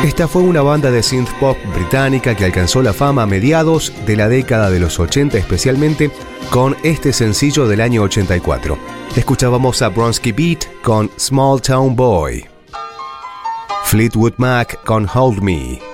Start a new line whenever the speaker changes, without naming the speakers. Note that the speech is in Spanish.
Esta fue una banda de synth pop británica que alcanzó la fama a mediados de la década de los 80, especialmente con este sencillo del año 84. Escuchábamos a Bronski Beat con Small Town Boy, Fleetwood Mac con Hold Me,